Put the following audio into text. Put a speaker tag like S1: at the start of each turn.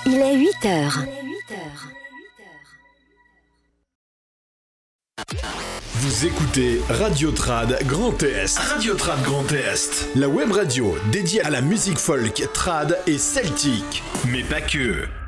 S1: Il est 8 heures.
S2: Vous écoutez Radio Trad Grand Est. Radio Trad Grand Est. La web radio dédiée à la musique folk, trad et celtique. Mais pas que.